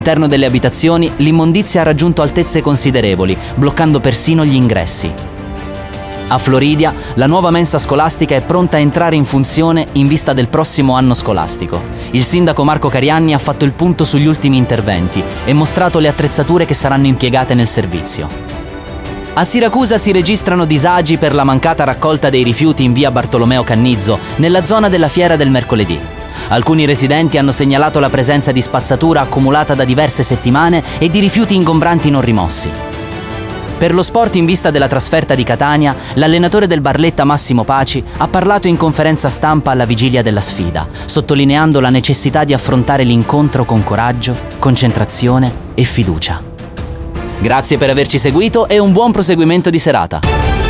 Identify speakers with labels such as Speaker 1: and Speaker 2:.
Speaker 1: All'interno delle abitazioni l'immondizia ha raggiunto altezze considerevoli, bloccando persino gli ingressi. A Floridia, la nuova mensa scolastica è pronta a entrare in funzione in vista del prossimo anno scolastico. Il sindaco Marco Carianni ha fatto il punto sugli ultimi interventi e mostrato le attrezzature che saranno impiegate nel servizio. A Siracusa si registrano disagi per la mancata raccolta dei rifiuti in via Bartolomeo Cannizzo, nella zona della fiera del mercoledì. Alcuni residenti hanno segnalato la presenza di spazzatura accumulata da diverse settimane e di rifiuti ingombranti non rimossi. Per lo sport, in vista della trasferta di Catania, l'allenatore del Barletta Massimo Paci ha parlato in conferenza stampa alla vigilia della sfida, sottolineando la necessità di affrontare l'incontro con coraggio, concentrazione e fiducia. Grazie per averci seguito e un buon proseguimento di serata.